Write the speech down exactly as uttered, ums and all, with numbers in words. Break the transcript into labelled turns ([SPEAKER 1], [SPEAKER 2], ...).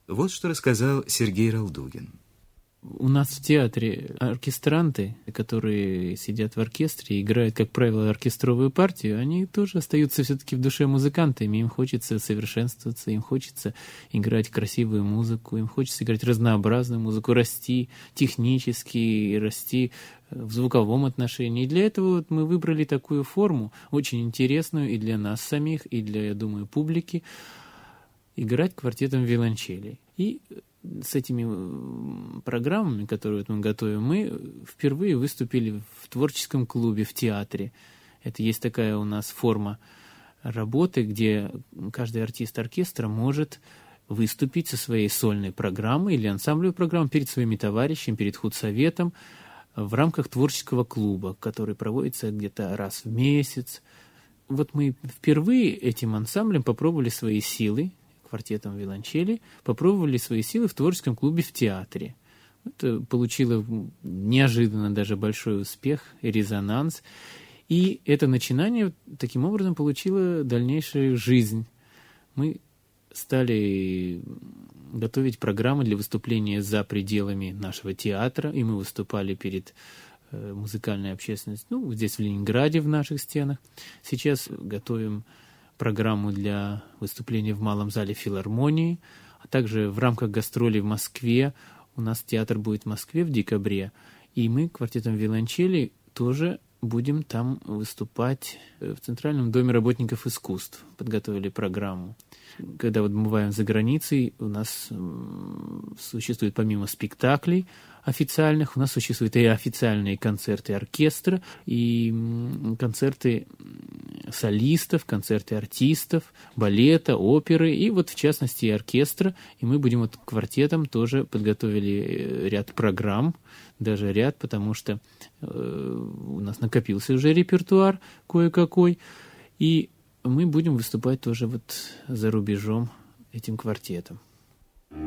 [SPEAKER 1] Вот что рассказал Сергей Ралдугин.
[SPEAKER 2] У нас в театре оркестранты, которые сидят в оркестре и играют, как правило, оркестровую партию, они тоже остаются все-таки в душе музыкантами. Им хочется совершенствоваться, им хочется играть красивую музыку, им хочется играть разнообразную музыку, расти технически, расти в звуковом отношении. И для этого вот мы выбрали такую форму, очень интересную и для нас самих, и для, я думаю, публики, играть квартетом виолончелей. И с этими программами, которые вот мы готовим, мы впервые выступили в творческом клубе, в театре. Это есть такая у нас форма работы, где каждый артист оркестра может выступить со своей сольной программой или ансамблевой программой перед своими товарищами, перед худсоветом в рамках творческого клуба, который проводится где-то раз в месяц. Вот мы впервые этим ансамблем попробовали свои силы, квартетом виолончели, попробовали свои силы в творческом клубе в театре. Это получило неожиданно даже большой успех и резонанс. И это начинание таким образом получило дальнейшую жизнь. Мы стали готовить программы для выступления за пределами нашего театра, и мы выступали перед музыкальной общественностью, ну, здесь в Ленинграде, в наших стенах. Сейчас готовим программу для выступления в Малом зале филармонии, а также в рамках гастролей в Москве. У нас театр будет в Москве в декабре, и мы квартетом виолончели тоже будем там выступать в Центральном доме работников искусств. Подготовили программу. Когда вот мы бываем за границей, у нас существует помимо спектаклей официальных, у нас существуют и официальные концерты оркестра, и концерты солистов, концерты артистов, балета, оперы, и вот в частности и оркестра. И мы будем вот квартетом тоже подготовили ряд программ, даже ряд, потому что э, у нас накопился уже репертуар кое-какой, и мы будем выступать тоже вот за рубежом этим квартетом.